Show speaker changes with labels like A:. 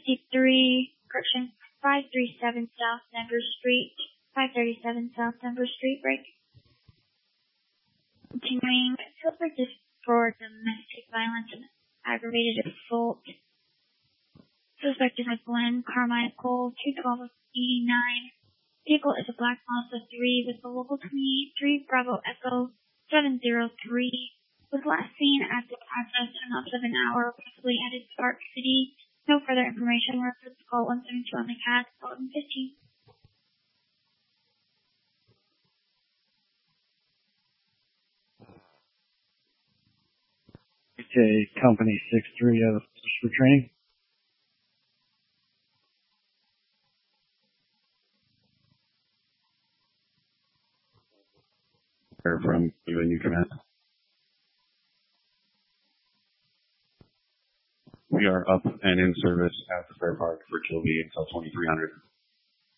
A: 537 South Denver Street. 537 South Denver Street, break. Continuing, field for domestic violence and aggravated assault. Suspect is Glenn Carmichael, 212 89. Vehicle is a black Mazda 3 with the local 23 Bravo Echo 703. Was last seen at the address 10:07 hour, possibly headed to Park City. No further information. Reference call 172 on the CAD, 11:15.
B: Okay, Company 6-3 for training.
C: From giving you command. We are up and in service at the Fair Park for Kilby until 2300.